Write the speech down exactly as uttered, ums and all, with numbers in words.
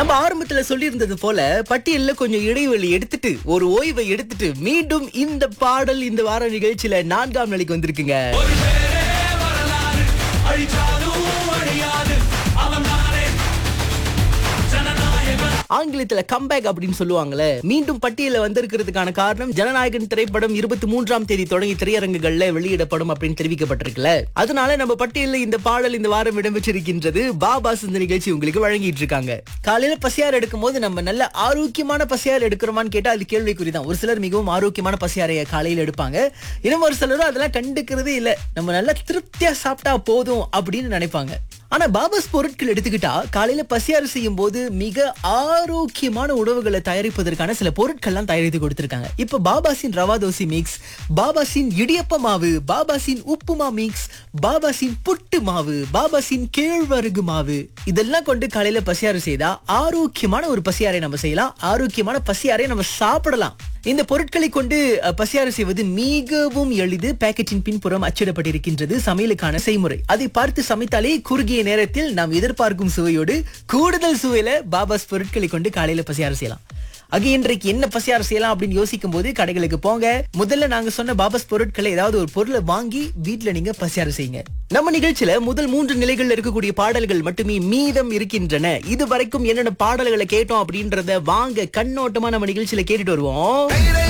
நம்ம ஆரம்பத்துல சொல்லி இருந்தது போல பட்டியல்ல கொஞ்சம் இடைவெளி எடுத்துட்டு ஒரு ஓய்வை எடுத்துட்டு மீண்டும் இந்த பாடல் இந்த வார நிகழ்ச்சியில நான்காம் நிலைக்கு வந்திருக்குங்க. ஆங்கிலத்துல கம்பேக் அப்படின்னு சொல்லுவாங்கல்ல, மீண்டும் பட்டியல வந்திருக்கிறதுக்கான காரணம் ஜனநாயகன் திரைப்படம் இருபத்தி மூன்றாம் தேதி தொடங்கி திரையரங்குகள்ல வெளியிடப்படும் அப்படின்னு தெரிவிக்கப்பட்டிருக்குல்ல. அதனால நம்ம பட்டியல்ல இந்த பாடல் இந்த வாரம் இடம்பெற்றிருக்கின்றது. பாபாஸ் இந்த நிகழ்ச்சி உங்களுக்கு வழங்கிட்டு இருக்காங்க. காலையில பசியார் எடுக்கும் போது நம்ம நல்ல ஆரோக்கியமான பசியார் எடுக்கிறோமான்னு கேட்டா அது கேள்விக்குறிதான். ஒரு சிலர் மிகவும் ஆரோக்கியமான பசியாரைய காலையில எடுப்பாங்க, இன்னும் ஒரு சிலரும் அதெல்லாம் கண்டுக்கிறதே இல்ல. நம்ம நல்லா திருப்தியா சாப்பிட்டா போதும் அப்படின்னு நினைப்பாங்க. ஆனா பாபாஸ் பொருட்கள் எடுத்துக்கிட்டா காலையில பசியாறு செய்யும் போது மிக ஆரோக்கியமான உணவுகளை தயாரிப்பதற்கான சில பொருட்கள்லாம் தயாரித்து கொடுத்திருக்காங்க. இப்ப பாபாசின் ரவா தோசை மிக்ஸ், பாபாசின் இடியப்ப மாவு, பாபாசின் உப்புமா மிக்ஸ், பாபாசின் புட்டு மாவு, பாபாசின் கேழ்வரகு மாவு, இதெல்லாம் கொண்டு காலையில பசியாறு செய்தா ஆரோக்கியமான ஒரு பசியாரை நம்ம செய்யலாம். ஆரோக்கியமான பசியாரை நம்ம சாப்பிடலாம். இந்த பொருட்களை கொண்டு பசியாறு செய்வது மிகவும் எளிது. பேக்கெட்டின் பின்புறம் அச்சிடப்பட்டிருக்கின்றது சமையலுக்கான செய்முறை. அதை பார்த்து சமைத்தாலே குறுகிய நேரத்தில் நாம் எதிர்பார்க்கும் சுவையோடு கூடுதல் சுவையில பாபாஸ் பொருட்களை கொண்டு காலையில பசியாறு செய்யலாம். அக இன்றைக்கு என்ன பசியாறு செய்யலாம் அப்படின்னு யோசிக்கும் போது கடைகளுக்கு போங்க. முதல்ல நாங்க சொன்ன பாபாஸ் பொருட்களை ஏதாவது ஒரு பொருளை வாங்கி வீட்டுல நீங்க பசியாறு செய்யுங்க. நம்ம நிகழ்ச்சியில முதல் மூன்று நிலைகள்ல இருக்கக்கூடிய பாடல்கள் மட்டுமே மீதம் இருக்கின்றன. இது வரைக்கும் என்னென்ன பாடல்களை கேட்டோம் அப்படின்றத வாங்க கண்ணோட்டமா நம்ம நிகழ்ச்சியில கேட்டுட்டு வருவோம்.